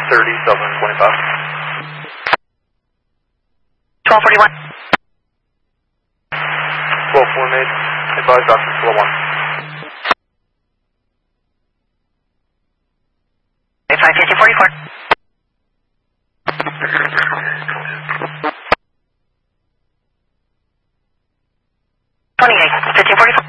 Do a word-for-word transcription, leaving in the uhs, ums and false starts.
thirty, Southern twenty-five. twelve forty-one. twelve four made. Advise option flow one. five fifty forty-four. twenty-eight, fifteen forty-four.